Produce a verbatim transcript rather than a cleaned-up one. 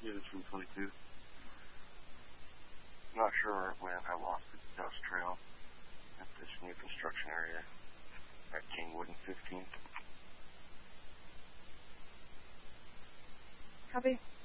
twenty-two, this is twenty-two. I'm not sure when I lost the dust trail at this new construction area at Kingwood and fifteenth. Copy.